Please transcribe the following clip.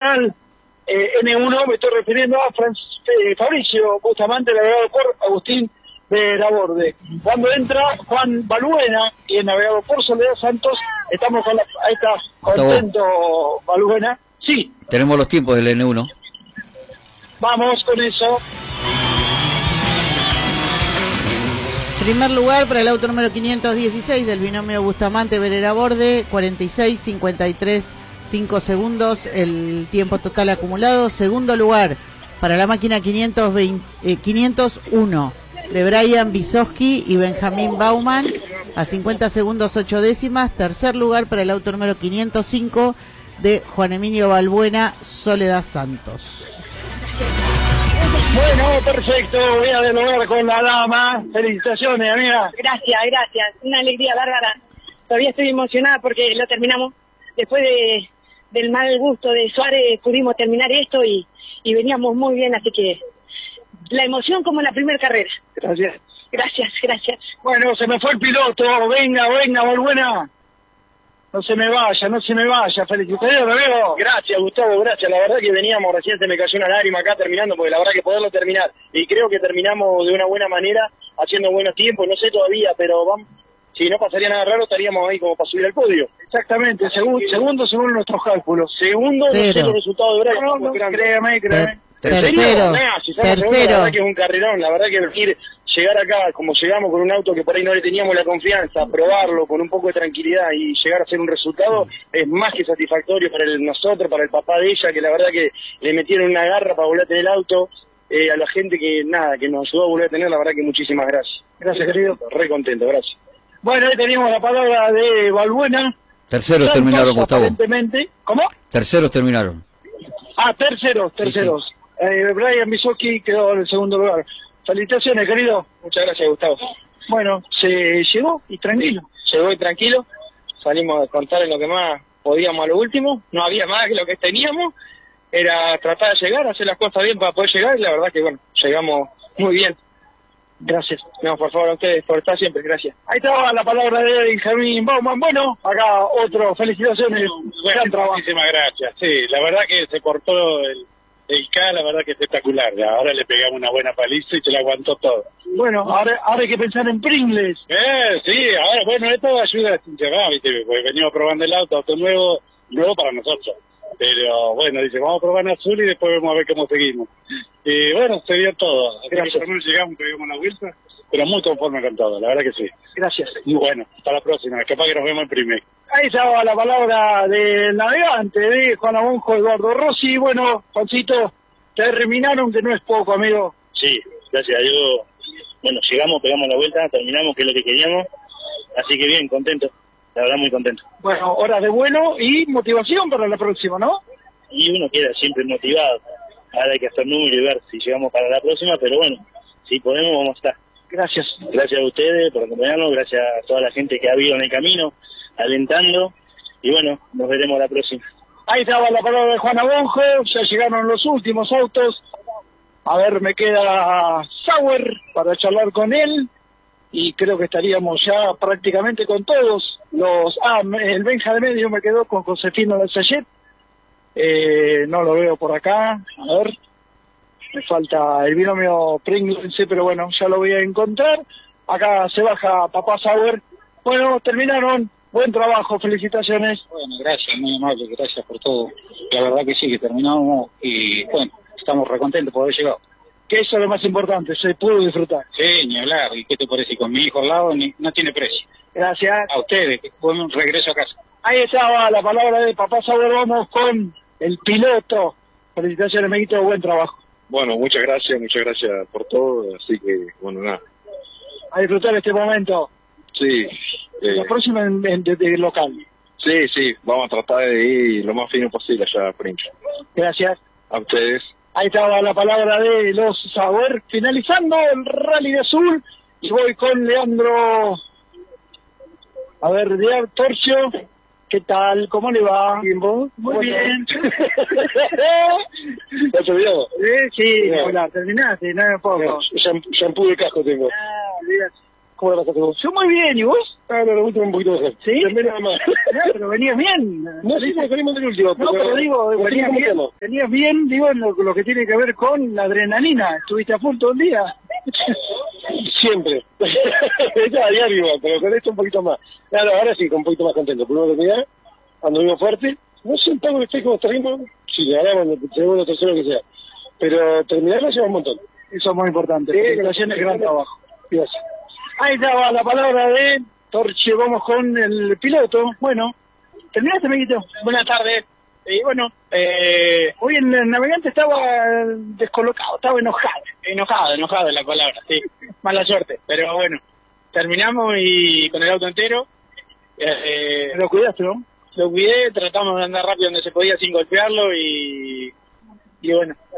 nacional N1, me estoy refiriendo a Fabricio Bustamante, navegado por Agustín de Laborde. Cuando entra Juan Balbuena, y es navegado por Soledad Santos, estamos con ahí está, contento Balbuena. Sí. Tenemos los tiempos del N1. Vamos con eso. Primer lugar para el auto número 516 del binomio Bustamante Verera Borde, 46:53 5 segundos el tiempo total acumulado. Segundo lugar para la máquina 501 de Brian Bisoski y Benjamín Bauman a 50 segundos 8 décimas. Tercer lugar para el auto número 505 de Juan Emilio Balbuena, Soledad Santos. Bueno, perfecto, voy a dialogar con la dama. Felicitaciones, amiga. Gracias, una alegría bárbara. Todavía estoy emocionada porque lo terminamos. Después del mal gusto de Suárez pudimos terminar esto y veníamos muy bien, así que la emoción como en la primera carrera. Gracias. Gracias. Bueno, se me fue el piloto, venga, Balbuena. No se me vaya, felicitaciones, amigo. Gracias, Gustavo, gracias. La verdad que veníamos, recién se me cayó una lágrima acá terminando, porque la verdad que poderlo terminar. Y creo que terminamos de una buena manera, haciendo buenos tiempos, no sé todavía, pero vamos, si no pasaría nada raro, estaríamos ahí como para subir al podio. Exactamente, segundo según nuestros cálculos. Segundo, no sé los resultados de Brian. No, créame. Tercero. La verdad que es un carrerón, la verdad que llegar acá, como llegamos con un auto que por ahí no le teníamos la confianza, probarlo con un poco de tranquilidad y llegar a hacer un resultado, es más que satisfactorio para nosotros, para el papá de ella, que la verdad que le metieron una garra para volver a tener el auto, a la gente que nos ayudó a volver a tener, la verdad que muchísimas gracias. Gracias, querido. Re contento, gracias. Bueno, ahí teníamos la palabra de Balbuena. Terceros terminaron, Gustavo. ¿Cómo? Terceros terminaron. Terceros. Sí. Brian Bisoski quedó en el segundo lugar. Felicitaciones, querido. Muchas gracias, Gustavo. Bueno, se llegó y tranquilo. Llegó y tranquilo. Salimos a contar en lo que más podíamos a lo último. No había más que lo que teníamos. Era tratar de llegar, hacer las cosas bien para poder llegar. Y la verdad que, bueno, llegamos muy bien. Gracias. No, por favor, a ustedes por estar siempre. Gracias. Ahí estaba la palabra de Benjamín Bauman. Bueno, acá otro. Felicitaciones. Bueno, muchísimas gracias. Sí, la verdad que se cortó el K, la verdad que espectacular. Ahora le pegamos una buena paliza y se la aguantó todo. Bueno, ahora hay que pensar en Pringles. Sí, ahora, bueno, esto ayuda a llegar, ¿viste? Porque venimos probando el auto nuevo para nosotros. Pero bueno, dice, vamos a probar en azul y después vamos a ver cómo seguimos. Y bueno, se dio todo. Gracias. No llegamos, pegamos una vuelta, pero muy conforme con todo, la verdad que sí. Gracias. Muy bueno, hasta la próxima, capaz que nos vemos en primer. Ahí estaba la palabra del navegante, de Juan Abonjo, Eduardo Rossi. Bueno, Juancito, terminaron, que no es poco, amigo. Sí, gracias a Dios. Bueno, llegamos, pegamos la vuelta, terminamos, que es lo que queríamos. Así que bien, contento. La verdad, muy contento. Bueno, horas de vuelo y motivación para la próxima, ¿no? Y uno queda siempre motivado. Ahora hay que hacer número y ver si llegamos para la próxima, pero bueno, si podemos, vamos a estar. Gracias. Gracias a ustedes por acompañarnos, gracias a toda la gente que ha habido en el camino, alentando, y bueno, nos veremos la próxima. Ahí estaba la palabra de Juan Abonjo, ya llegaron los últimos autos. A ver, me queda Sauer para charlar con él, y creo que estaríamos ya prácticamente con todos los... el Benja de medio me quedó con Josefino Lasayet. No lo veo por acá, a ver, me falta el binomio Pringles, pero bueno, ya lo voy a encontrar. Acá se baja papá Sauer. Bueno, terminaron, buen trabajo, felicitaciones. Bueno, gracias, muy amable, gracias por todo. La verdad que sí, que terminamos y bueno, estamos recontentos por haber llegado. Que eso es lo más importante, se pudo disfrutar. Sí, ni hablar, y qué te parece, con mi hijo al lado no tiene precio. Gracias. A ustedes, buen regreso a casa. Ahí estaba la palabra de papá Sauer, vamos con el piloto. Felicitaciones, amiguito, buen trabajo. Bueno, muchas gracias por todo, así que, bueno, nada. A disfrutar este momento. Sí. La próxima de local. Sí, vamos a tratar de ir lo más fino posible allá a Prince. Gracias. A ustedes. Ahí estaba la palabra de los Sauer, finalizando el Rally de Azul, y voy con Leandro, a ver, de Torcio. ¿Qué tal? ¿Cómo le va? ¿Bien vos? Muy bien. ¿Ya te vio? Sí, hola, terminaste, no me puedo. Shampoo de casco tengo. Olvídate. ¿Cómo la pasaste vos? Yo muy bien, ¿y vos? Ah, no, lo último un poquito mejor. ¿Sí? También nada más. No, pero venías bien. No, sí, porque venimos del último. No, pero digo, venías bien, digo, en lo que tiene que ver con la adrenalina. ¿Estuviste a full todo el día? Siempre. Estaba a diario igual, pero con esto un poquito más. Claro, ahora sí, con un poquito más contento. Por una oportunidad, anduvimos fuerte. No sé un poco el espejo como terminamos, si le ganamos el segundo, tercero, que sea. Pero terminarlo lleva un montón. Eso es muy importante. Felicitaciones, gran trabajo. Gracias. Ahí estaba la palabra de Torche. Vamos con el piloto. Bueno, ¿terminaste, Meguito? Buenas tardes. Y bueno, hoy el navegante estaba descolocado, estaba enojado. Enojado es la palabra, sí. Mala suerte. Pero bueno, terminamos y con el auto entero. Lo cuidaste, ¿no? Lo cuidé, tratamos de andar rápido donde se podía sin golpearlo y bueno,